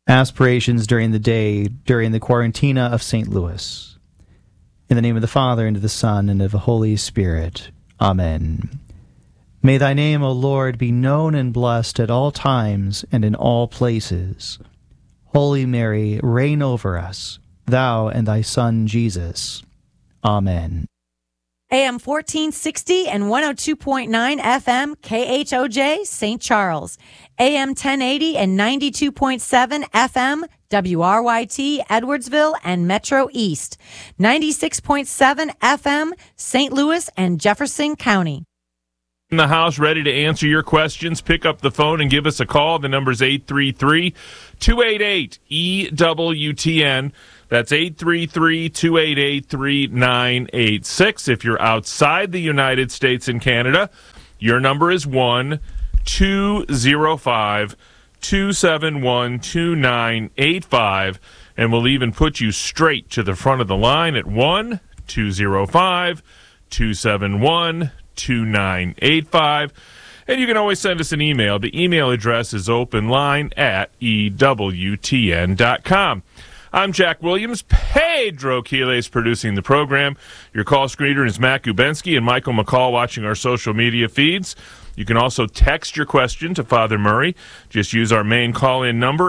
Aspirations during the day during the Quarantina of St. Louis. In the name of the Father, and of the Son, and of the Holy Spirit. Amen. May thy name, O Lord, be known and blessed at all times and in all places. Holy Mary, reign over us, thou and thy Son Jesus. Amen. AM 1460 and 102.9 FM KHOJ St. Charles. AM 1080 and 92.7 FM WRYT Edwardsville and Metro East. 96.7 FM St. Louis and Jefferson County. In the house, ready to answer your questions. Pick up the phone and give us a call. The number's 833-288-EWTN. That's 833-288-3986. If you're outside the United States and Canada, your number is 1-205-271-2985, and we'll even put you straight to the front of the line at 1-205-271-2985. And you can always send us an email. The email address is openline@EWTN.com. I'm Jack Williams. Pedro Quiles producing the program. Your call screener is Matt Gubensky and Michael McCall watching our social media feeds. You can also text your question to Father Murray. Just use our main call-in number,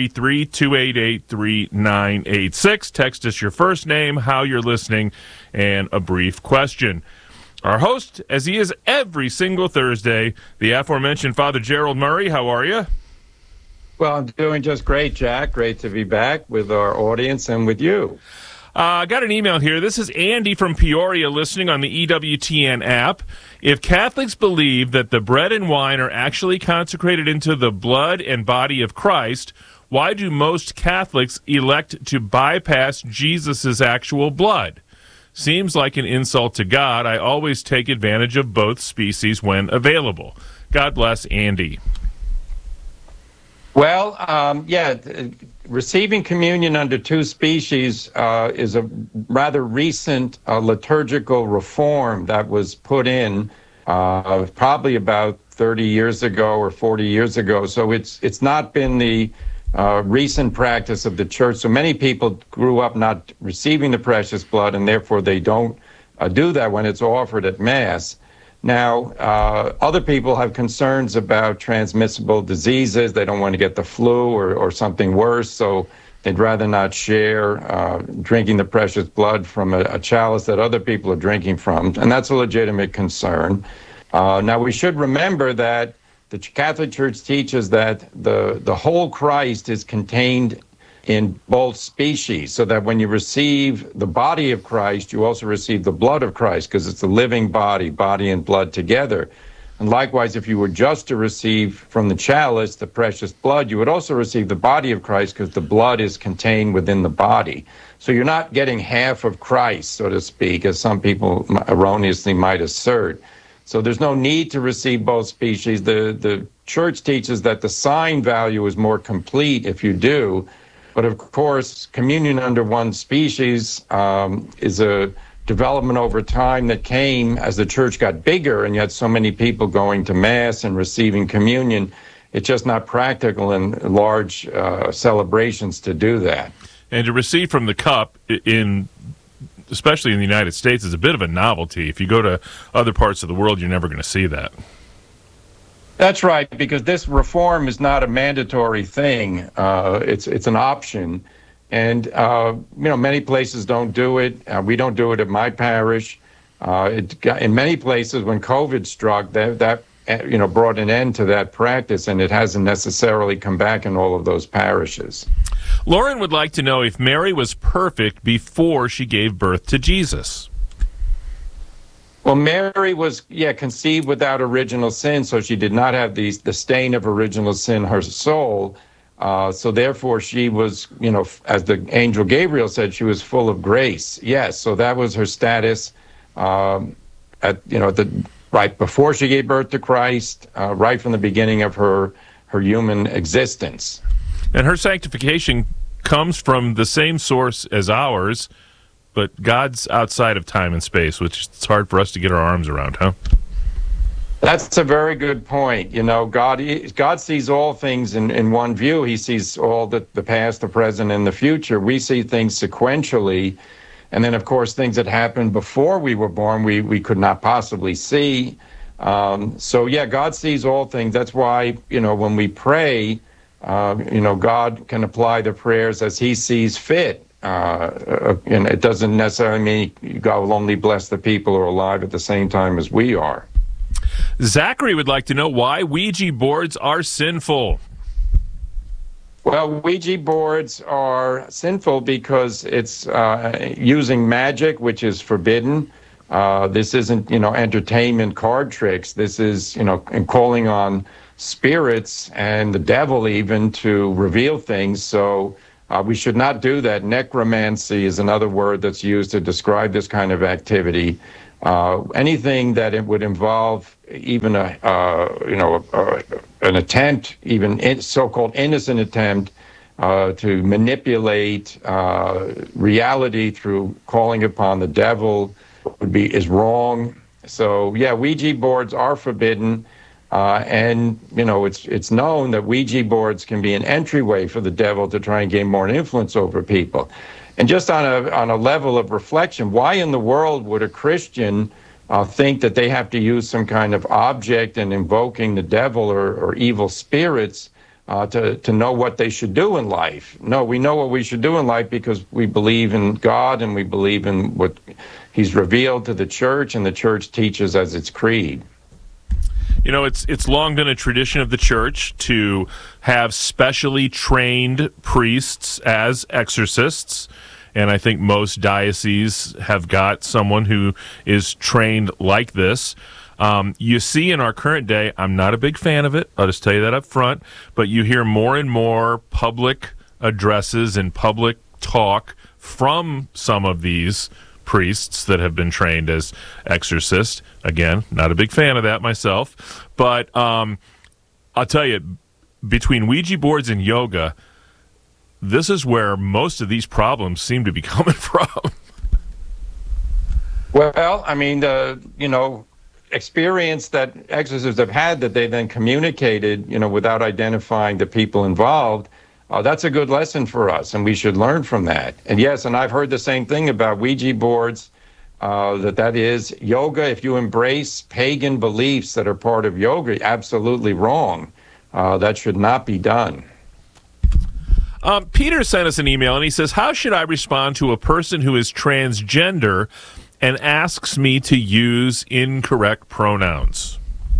833-288-3986. Text us your first name, how you're listening, and a brief question. Our host, as he is every single Thursday, the aforementioned Father Gerald Murray. How are you? Well, I'm doing just great, Jack. Great to be back with our audience and with you. I got an email here. This is Andy from Peoria listening on the EWTN app. If Catholics believe that the bread and wine are actually consecrated into the blood and body of Christ, why do most Catholics elect to bypass Jesus' actual blood? Seems like an insult to God. I always take advantage of both species when available. God bless, Andy. Well, receiving communion under two species is a rather recent liturgical reform that was put in probably about 30 years ago or 40 years ago. So it's not been the recent practice of the church. So many people grew up not receiving the precious blood, and therefore they don't do that when it's offered at Mass. Now, other people have concerns about transmissible diseases. They don't want to get the flu or something worse, so they'd rather not share drinking the precious blood from a chalice that other people are drinking from, and that's a legitimate concern. Now, we should remember that the Catholic Church teaches that the whole Christ is contained in both species, so that when you receive the body of Christ, you also receive the blood of Christ, because it's the living body and blood together. And likewise, if you were just to receive from the chalice the precious blood, you would also receive the body of Christ, because the blood is contained within the body. So you're not getting half of Christ, so to speak, as some people erroneously might assert. So there's no need to receive both species. The Church teaches that the sign value is more complete if you do. But of course, communion under one species is a development over time that came as the church got bigger and you had so many people going to Mass and receiving communion. It's just not practical in large celebrations to do that. And to receive from the cup, especially in the United States, is a bit of a novelty. If you go to other parts of the world, you're never going to see that. That's right, because this reform is not a mandatory thing. It's an option. And, many places don't do it. We don't do it at my parish. In many places, when COVID struck, that brought an end to that practice, and it hasn't necessarily come back in all of those parishes. Lauren would like to know if Mary was perfect before she gave birth to Jesus. Well, Mary was, conceived without original sin, so she did not have the stain of original sin, her soul. So therefore she was, as the angel Gabriel said, she was full of grace. Yes, so that was her status right before she gave birth to Christ, right from the beginning of her human existence. And her sanctification comes from the same source as ours, but God's outside of time and space, which it's hard for us to get our arms around, huh? That's a very good point. You know, God sees all things in one view. He sees all the past, the present, and the future. We see things sequentially. And then, of course, things that happened before we were born, we could not possibly see. So, yeah, God sees all things. That's why, when we pray, God can apply the prayers as he sees fit. And it doesn't necessarily mean God will only bless the people who are alive at the same time as we are. Zachary would like to know why Ouija boards are sinful. Well, Ouija boards are sinful because it's using magic, which is forbidden. This isn't, entertainment card tricks. This is, calling on spirits and the devil even to reveal things. So we should not do that. Necromancy is another word that's used to describe this kind of activity. Anything that it would involve even an attempt, even so-called innocent attempt to manipulate reality through calling upon the devil is wrong. So yeah, Ouija boards are forbidden, and it's known that Ouija boards can be an entryway for the devil to try and gain more influence over people. And just on a level of reflection, why in the world would a Christian think that they have to use some kind of object and invoking the devil or evil spirits to know what they should do in life? No, we know what we should do in life because we believe in God and we believe in what he's revealed to the church, and the church teaches as its creed. It's long been a tradition of the church to have specially trained priests as exorcists, and I think most dioceses have got someone who is trained like this. You see in our current day, I'm not a big fan of it, I'll just tell you that up front, but you hear more and more public addresses and public talk from some of these priests that have been trained as exorcists. Again, not a big fan of that myself. But I'll tell you, between Ouija boards and yoga, this is where most of these problems seem to be coming from. Well, I mean, experience that exorcists have had that they then communicated, without identifying the people involved, that's a good lesson for us, and we should learn from that. And yes, and I've heard the same thing about Ouija boards, that is yoga. If you embrace pagan beliefs that are part of yoga, absolutely wrong. That should not be done. Peter sent us an email, and he says, how should I respond to a person who is transgender and asks me to use incorrect pronouns?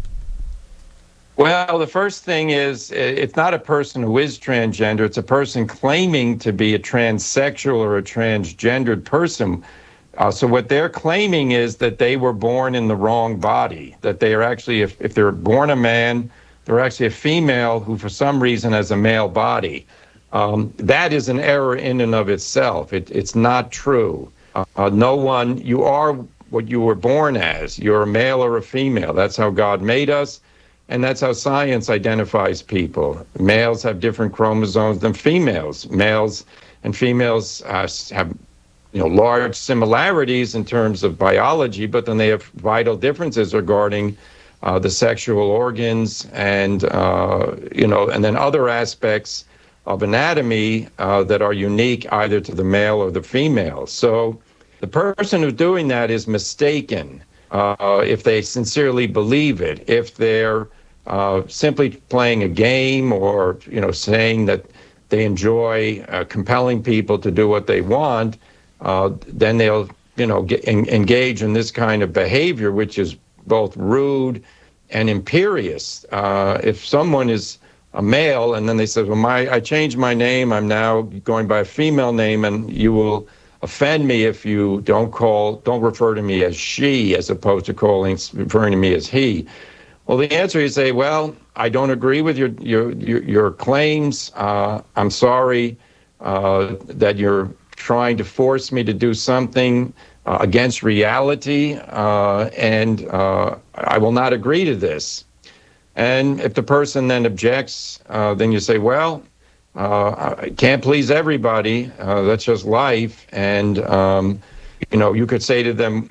Well, the first thing is, it's not a person who is transgender. It's a person claiming to be a transsexual or a transgendered person. So what they're claiming is that they were born in the wrong body, that they are actually, if they're born a man, they're actually a female who for some reason has a male body. That is an error in and of itself. It's not true. You are what you were born as. You're a male or a female. That's how God made us. And that's how science identifies people. Males have different chromosomes than females. Males and females have, large similarities in terms of biology, but then they have vital differences regarding the sexual organs and, and then other aspects of anatomy that are unique either to the male or the female. So the person who's doing that is mistaken if they sincerely believe it. If they're simply playing a game or, saying that they enjoy compelling people to do what they want, then they'll, engage in this kind of behavior, which is both rude and imperious. If someone is a male and then they say, well, I changed my name, I'm now going by a female name, and you will offend me if you don't refer to me as she as opposed to referring to me as he. Well, the answer is say, well, I don't agree with your claims. I'm sorry that you're trying to force me to do something against reality, and I will not agree to this. And if the person then objects, then you say, well, I can't please everybody. That's just life. And, you could say to them,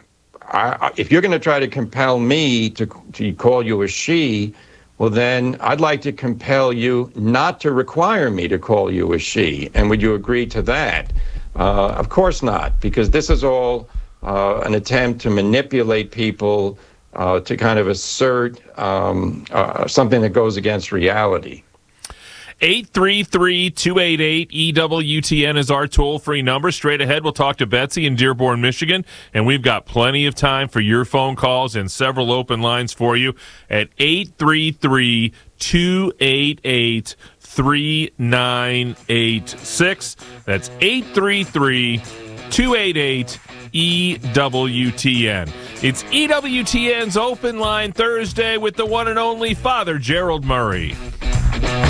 if you're going to try to compel me to call you a she, well, then I'd like to compel you not to require me to call you a she. And would you agree to that? Of course not, because this is all an attempt to manipulate people to kind of assert something that goes against reality. 833-288-EWTN is our toll-free number. Straight ahead, we'll talk to Betsy in Dearborn, Michigan, and we've got plenty of time for your phone calls and several open lines for you at 833-288-3986. That's 833-288-EWTN. It's EWTN's Open Line Thursday with the one and only Father Gerald Murray.